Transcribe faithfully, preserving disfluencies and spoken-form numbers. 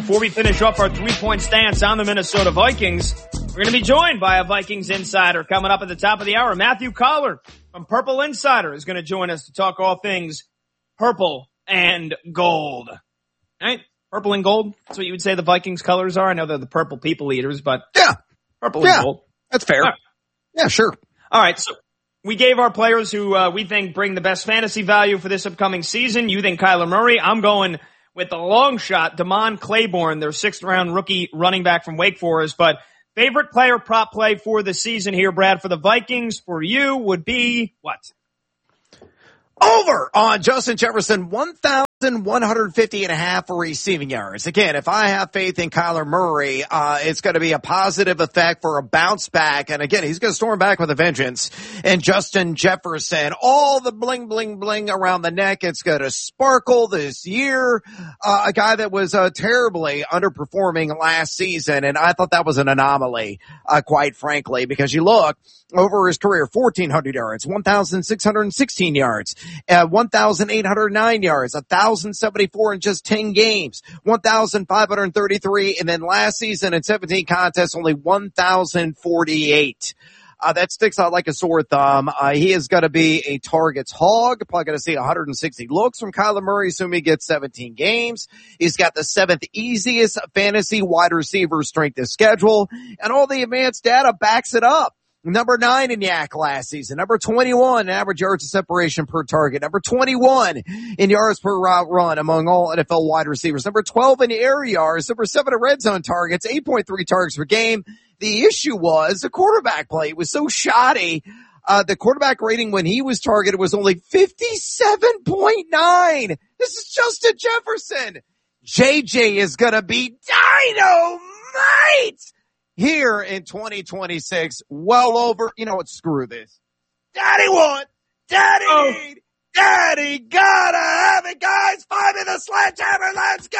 before we finish off our three-point stance on the Minnesota Vikings, we're going to be joined by a Vikings insider coming up at the top of the hour. Matthew Coller from Purple Insider is going to join us to talk all things purple and gold. All right? Purple and gold. That's what you would say the Vikings colors are. I know they're the purple people eaters, but yeah, purple yeah, and gold. That's fair. Right. Yeah, sure. All right. So we gave our players who uh, we think bring the best fantasy value for this upcoming season. You think Kyler Murray. I'm going with the long shot, Damon Claiborne, their sixth round rookie running back from Wake Forest. But favorite player prop play for the season here, Brad, for the Vikings for you would be what? Over on Justin Jefferson, one thousand one hundred fifty and a half for receiving yards. Again, if I have faith in Kyler Murray, uh, it's going to be a positive effect for a bounce back. And again, he's going to storm back with a vengeance. And Justin Jefferson, all the bling, bling, bling around the neck. It's going to sparkle this year. Uh, a guy that was, uh, terribly underperforming last season. And I thought that was an anomaly, uh, quite frankly, because you look over his career, fourteen hundred yards, one thousand six hundred sixteen yards, uh, one thousand eight hundred nine yards, one thousand seventy-four in just ten games, one thousand five hundred thirty-three, and then last season in seventeen contests, only one thousand forty-eight. Uh, that sticks out like a sore thumb. Uh, he is going to be a targets hog. Probably going to see one hundred sixty looks from Kyler Murray, assuming he gets seventeen games. He's got the seventh easiest fantasy wide receiver strength of schedule, and all the advanced data backs it up. Number nine in Yak last season. Number twenty-one in average yards of separation per target. Number twenty-one in yards per route run among all N F L wide receivers. Number twelve in air yards. Number seven in red zone targets. eight point three targets per game. The issue was the quarterback play. It was so shoddy. Uh, the quarterback rating when he was targeted was only fifty-seven point nine. This is Justin Jefferson. J J is gonna be dynamite here in twenty twenty-six, well over, you know what, screw this. Daddy want, daddy Oh. need, daddy gotta have it, guys. Five in the sledgehammer, let's go.